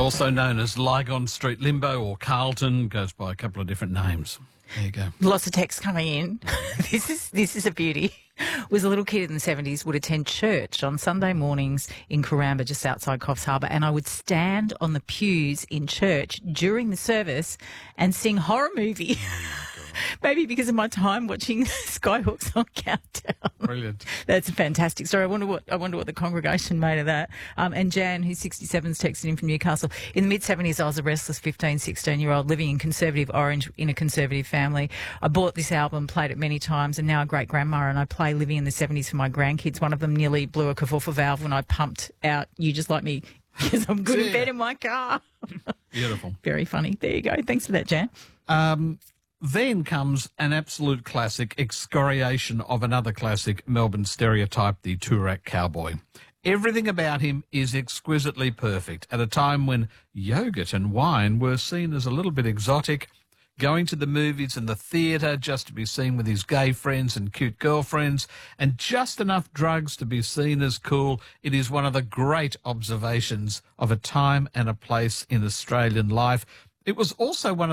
Also known as Lygon Street Limbo or Carlton, goes by a couple of different names. There you go. Lots of texts coming in. This is a beauty. Was a little kid in the 70s, would attend church on Sunday mornings in Karamba, just outside Coffs Harbour, and I would stand on the pews in church during the service and sing horror movie. Maybe because of my time watching Skyhawks on Countdown. Brilliant. That's a fantastic story. I wonder what the congregation made of that. And Jan, who's 67, is texting in from Newcastle. In the mid-70s, I was a restless 15, 16-year-old living in conservative Orange in a conservative family. I bought this album, played it many times, and now a great-grandma, and I play Living in the 70s for my grandkids. One of them nearly blew a Kafuffa valve when I pumped out You Just Like Me because I'm good in bed in my car. Beautiful. Very funny. There you go. Thanks for that, Jan. Then comes an absolute classic, excoriation of another classic Melbourne stereotype, the Toorak cowboy. Everything about him is exquisitely perfect at a time when yogurt and wine were seen as a little bit exotic, going to the movies and the theatre just to be seen with his gay friends and cute girlfriends, and just enough drugs to be seen as cool. It is one of the great observations of a time and a place in Australian life. It was also one of